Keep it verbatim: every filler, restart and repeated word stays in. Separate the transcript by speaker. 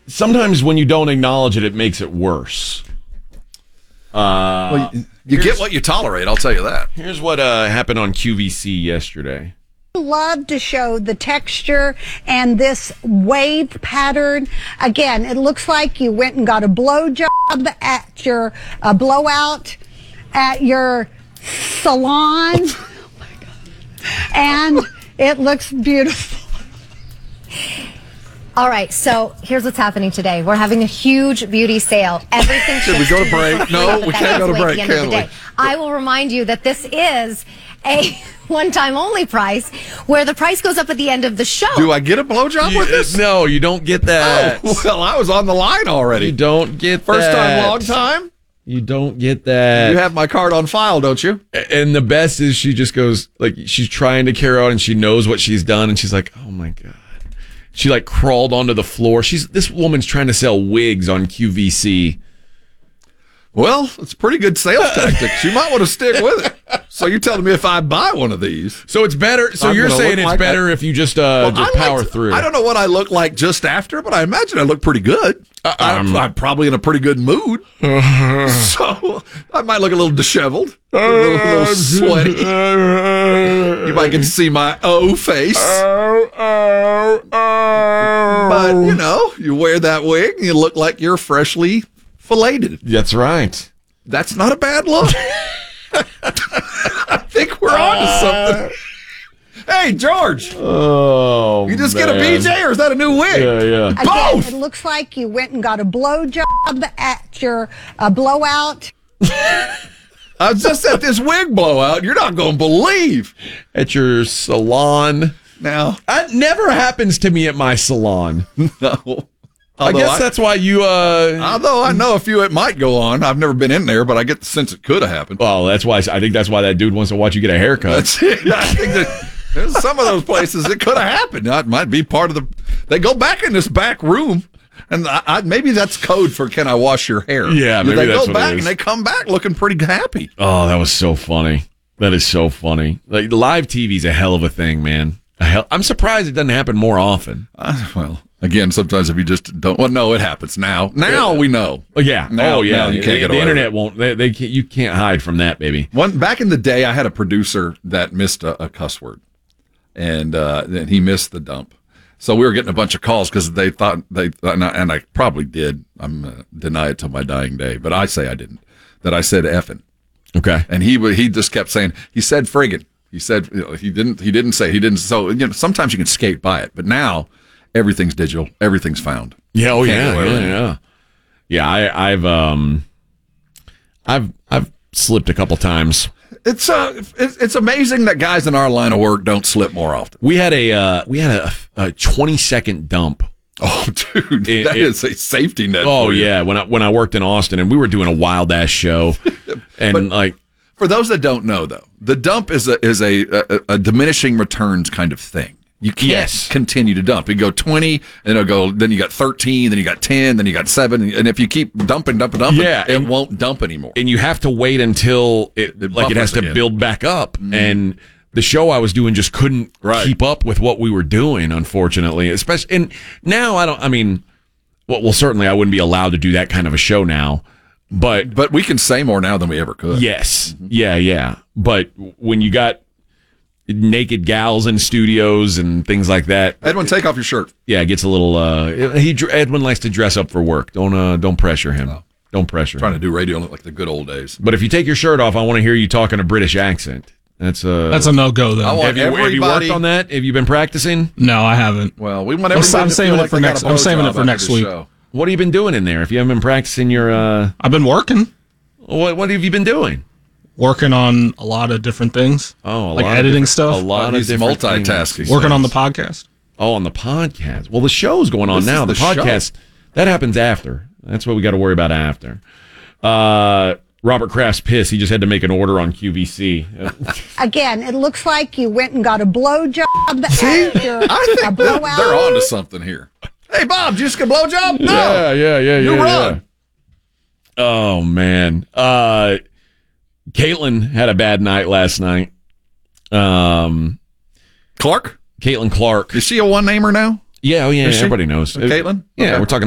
Speaker 1: sometimes when you don't acknowledge it, it makes it worse. Uh,
Speaker 2: well, you, you get what you tolerate, I'll tell you that.
Speaker 1: Here's what uh, happened on Q V C yesterday.
Speaker 3: Love to show the texture and this wave pattern. Again, it looks like you went and got a blowjob at your uh, blowout at your salon. Oh my God. And it looks beautiful.
Speaker 4: All right, so here's what's happening today. We're having a huge beauty sale. Everything
Speaker 2: Should we go to break? No, we can't go to break, can we?
Speaker 4: I will remind you that this is a one-time only price where the price goes up at the end of the show.
Speaker 2: Do I get a blowjob
Speaker 1: You-
Speaker 2: with this?
Speaker 1: No, you don't get that.
Speaker 2: Oh, well, I was on the line already.
Speaker 1: You don't get
Speaker 2: First
Speaker 1: that.
Speaker 2: time, long time?
Speaker 1: You don't get that.
Speaker 2: You have my card on file, don't you?
Speaker 1: And the best is she just goes, like, she's trying to carry out and she knows what she's done. And she's like, oh, my God. She, like, crawled onto the floor. She's This woman's trying to sell wigs on Q V C.
Speaker 2: Well, it's a pretty good sales tactic. You might want to stick with it. So you're telling me if I buy one of these.
Speaker 1: So it's better. So
Speaker 2: I'm
Speaker 1: you're
Speaker 2: gonna
Speaker 1: saying
Speaker 2: look
Speaker 1: it's
Speaker 2: like
Speaker 1: better
Speaker 2: I-
Speaker 1: if you just, uh,
Speaker 2: Well,
Speaker 1: just
Speaker 2: I
Speaker 1: power
Speaker 2: like-
Speaker 1: through.
Speaker 2: I don't know what I look like just after, but I imagine I look pretty good.
Speaker 1: Uh,
Speaker 2: I'm,
Speaker 1: um,
Speaker 2: I'm probably in a pretty good mood. So I might look a little disheveled, a little, a little sweaty. You might get to see my O face. But, you know, you wear that wig and you look like you're freshly filleted.
Speaker 1: That's right.
Speaker 2: That's not a bad look. I think we're on to something. Hey, George.
Speaker 1: Oh,
Speaker 2: You just
Speaker 1: man.
Speaker 2: get a B J, or is that a new wig?
Speaker 1: Yeah, yeah.
Speaker 3: Again,
Speaker 2: Both!
Speaker 3: it looks like you went and got a blowjob at your uh, blowout.
Speaker 2: I was just at this wig blowout. You're not going to believe.
Speaker 1: At your salon.
Speaker 2: Now,
Speaker 1: That never happens to me at my salon.
Speaker 2: no.
Speaker 1: I
Speaker 2: Although
Speaker 1: guess that's why you, uh...
Speaker 2: Although I know a few it might go on. I've never been in there, but I get the sense it could have happened.
Speaker 1: Well, that's why, I think that's why that dude wants to watch you get a haircut.
Speaker 2: That's it. I think that there's some of those places it could have happened. That might be part of the. They go back in this back room, and I, I, maybe that's code for "Can I wash your hair?"
Speaker 1: Yeah, maybe
Speaker 2: they
Speaker 1: that's
Speaker 2: go
Speaker 1: what it
Speaker 2: back
Speaker 1: is.
Speaker 2: and they come back looking pretty happy.
Speaker 1: Oh, that was so funny. That is so funny. Like, live T V's a hell of a thing, man. A hell, I'm surprised it doesn't happen more often.
Speaker 2: Uh, well, again, sometimes if you just don't. Well, no, it happens now. Now we know.
Speaker 1: Oh, yeah.
Speaker 2: Now-
Speaker 1: oh, yeah.
Speaker 2: now you can't
Speaker 1: the
Speaker 2: get
Speaker 1: the
Speaker 2: away with
Speaker 1: internet
Speaker 2: it.
Speaker 1: won't. They, they can't, you can't hide from that, baby.
Speaker 2: One back in the day, I had a producer that missed a, a cuss word, and uh, then he missed the dump. So we were getting a bunch of calls because they thought they, and I, and I probably did. I'm uh, deny it till my dying day, but I say I didn't. That I said effing,
Speaker 1: Okay.
Speaker 2: and he wa- he just kept saying he said friggin'. He said you know, he didn't. He didn't say he didn't. So you know, sometimes you can skate by it, but now everything's digital. Everything's found.
Speaker 1: Yeah. Oh,
Speaker 2: Can't
Speaker 1: yeah.
Speaker 2: go
Speaker 1: Yeah.
Speaker 2: everywhere.
Speaker 1: Yeah. Yeah. I, I've um, I've I've slipped a couple times.
Speaker 2: It's uh, it's, it's amazing that guys in our line of work don't slip more often.
Speaker 1: We had a uh, we had a, a twenty second dump.
Speaker 2: Oh, dude,
Speaker 1: It-
Speaker 2: that
Speaker 1: it-
Speaker 2: is a safety net.
Speaker 1: Oh
Speaker 2: for you.
Speaker 1: yeah, when I when I worked in Austin and we were doing a wild ass show, and
Speaker 2: But-
Speaker 1: like
Speaker 2: For those that don't know, though, the dump is a is a, a, a diminishing returns kind of thing. You can't
Speaker 1: Yes.
Speaker 2: continue to dump. You go twenty, and it'll go. Then you got thirteen, then you got ten, then you got seven, and if you keep dumping, dumping, dumping,
Speaker 1: Yeah,
Speaker 2: it
Speaker 1: and-
Speaker 2: won't dump anymore.
Speaker 1: and you have to wait until it,
Speaker 2: It
Speaker 1: like it has
Speaker 2: buffers
Speaker 1: to
Speaker 2: again.
Speaker 1: build back up, and the show I was doing just couldn't
Speaker 2: Right.
Speaker 1: keep up with what we were doing, unfortunately. Especially and now I don't. I mean, well, well, certainly I wouldn't be allowed to do that kind of a show now, but
Speaker 2: But we can say more now than we ever could.
Speaker 1: yes, yeah, yeah. But when you got naked gals in studios and things like that,
Speaker 2: Edwin, take off your shirt.
Speaker 1: yeah, it gets a little. Uh, he Edwin likes to dress up for work. Don't uh, don't pressure him. Don't pressure
Speaker 2: Trying
Speaker 1: him.
Speaker 2: to do radio like the good old days.
Speaker 1: But if you take your shirt off, I want to hear you talking a British accent. That's a
Speaker 5: That's a no-go, though.
Speaker 2: I want-
Speaker 1: Have you, have you
Speaker 2: everybody-
Speaker 1: worked on that? Have you been practicing?
Speaker 5: No, I haven't.
Speaker 2: Well, we want
Speaker 5: I'm
Speaker 2: everybody
Speaker 5: I'm
Speaker 2: to
Speaker 5: saving
Speaker 2: feel
Speaker 5: it
Speaker 2: like
Speaker 5: for
Speaker 2: they got
Speaker 5: next-
Speaker 2: a
Speaker 5: I'm saving
Speaker 2: blowjob
Speaker 5: it for
Speaker 2: after
Speaker 5: next
Speaker 2: this
Speaker 5: week.
Speaker 2: show.
Speaker 1: What have you been doing in there? If you haven't been practicing your, uh,
Speaker 5: I've been working,
Speaker 1: what what have you been doing?
Speaker 5: working on a lot of different things.
Speaker 1: Oh, a
Speaker 5: like
Speaker 1: lot of
Speaker 5: editing
Speaker 1: different-
Speaker 5: stuff.
Speaker 1: A lot
Speaker 2: He's
Speaker 1: of different
Speaker 2: multitasking.
Speaker 1: things.
Speaker 5: Working on the podcast.
Speaker 1: Oh, on the podcast. Well, the show's going on
Speaker 2: This
Speaker 1: now.
Speaker 2: is
Speaker 1: The,
Speaker 2: the show.
Speaker 1: podcast that happens after. That's what we got to worry about after. Uh, Robert Kraft's pissed. He just had to make an order on Q V C.
Speaker 3: Again, it looks like you went and got a blowjob at your
Speaker 2: I
Speaker 3: a
Speaker 2: think they're,
Speaker 3: blowout.
Speaker 2: they're on to something here. Hey, Bob, did you just get a blowjob? No.
Speaker 1: Yeah, yeah, yeah,
Speaker 2: You
Speaker 1: yeah,
Speaker 2: run.
Speaker 1: yeah. Oh man. Uh, Caitlin had a bad night last night. Um,
Speaker 2: Clark?
Speaker 1: Caitlin Clark.
Speaker 2: Is she a one-namer now?
Speaker 1: Yeah, oh yeah,
Speaker 2: Is she?
Speaker 1: everybody knows.
Speaker 2: Uh, Caitlin?
Speaker 1: Yeah,
Speaker 2: Okay.
Speaker 1: we're talking